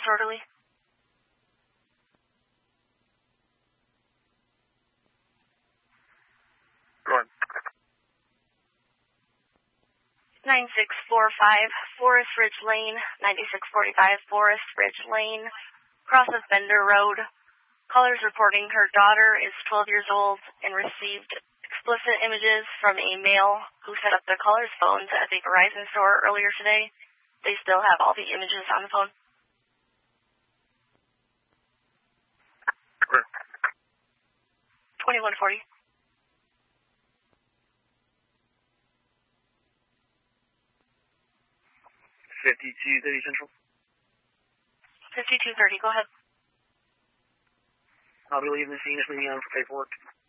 disorderly. Go ahead. 9645 Forest Ridge Lane, 9645 Forest Ridge Lane, cross of Bender Road. Caller's reporting her daughter is 12 years old and received explicit images from a male who set up the caller's phones at the Verizon store earlier today. They still have all the images on the phone. Where? 2140. 5230 Central. 5230, go ahead. I'll be leaving the scene. Just leaving on for paperwork.